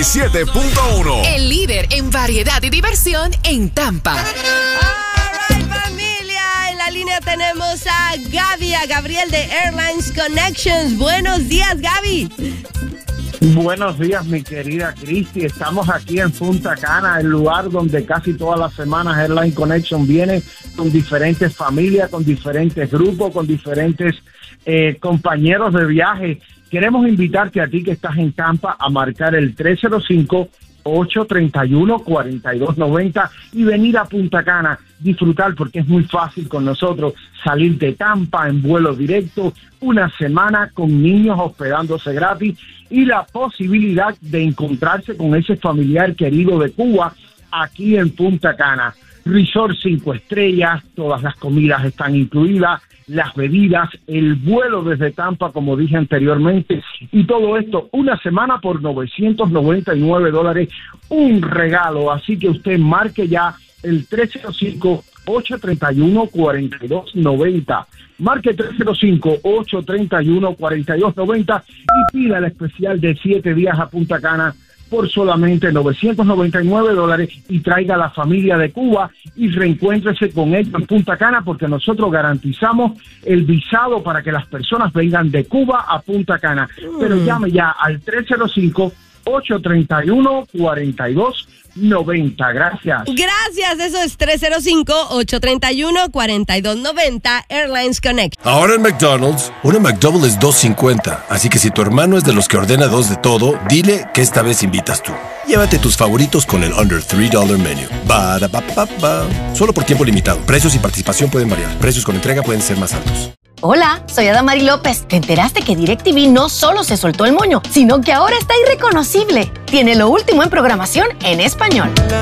7.1. El líder en variedad y diversión en Tampa. All right, familia. En la línea tenemos a Gaby, a Gabriel de Airlines Connections. Buenos días, Gaby. Buenos días, mi querida Cristi. Estamos aquí en Punta Cana, el lugar donde casi todas las semanas Airline Connection viene con diferentes familias, con diferentes grupos, con diferentes compañeros de viaje. Queremos invitarte a ti que estás en Tampa a marcar el 305-831-4290 y venir a Punta Cana, disfrutar porque es muy fácil con nosotros salir de Tampa en vuelo directo, una semana con niños hospedándose gratis y la posibilidad de encontrarse con ese familiar querido de Cuba aquí en Punta Cana. Resort 5 estrellas, todas las comidas están incluidas, las bebidas, el vuelo desde Tampa, como dije anteriormente, y todo esto una semana por $999, un regalo. Así que usted marque ya el 305-831-4290. Marque 305-831-4290 y pida el especial de 7 días a Punta Cana por solamente $999 y traiga a la familia de Cuba y reencuéntrese con ellos en Punta Cana porque nosotros garantizamos el visado para que las personas vengan de Cuba a Punta Cana. Pero llame ya al 305-831-4290. Gracias. Gracias, eso es 305-831-4290 Airlines Connect. Ahora en McDonald's, una McDouble es $2.50. Así que si tu hermano es de los que ordena 2 de todo, dile que esta vez invitas tú. Llévate tus favoritos con el Under $3 Menu. Ba-da-ba-ba-ba. Solo por tiempo limitado. Precios y participación pueden variar. Precios con entrega pueden ser más altos. Hola, soy Adamari López. ¿Te enteraste que DirecTV no solo se soltó el moño, sino que ahora está irreconocible? Tiene lo último en programación en español.